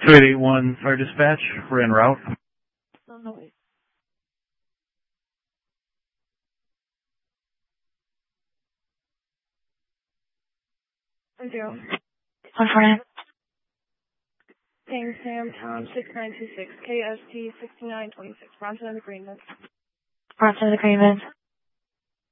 3881 Fire Dispatch, we're en route. On the way. Zero. 149. Ping Sam Tom 6926 KST 6926. Bronson Agreement. Bronson Agreement.